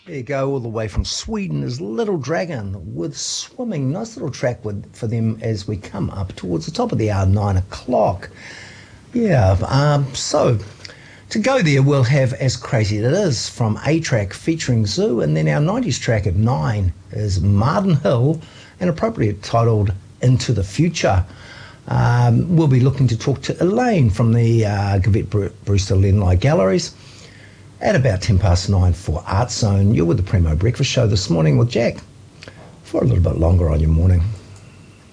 There you go, all the way from Sweden is Little Dragon with Swimming. Nice little track for them as we come up towards the top of the hour, 9 o'clock. Yeah, so to go there, we'll have As Crazy It Is from A-Track featuring Zoo, and then our 90s track at 9 is Martin Hill, and appropriately titled Into the Future. We'll be looking to talk to Elaine from the Gavette Brewster Lenlie Galleries at about 9:10 for Art Zone. You're with the Primo Breakfast Show this morning with Jack for a little bit longer on your morning.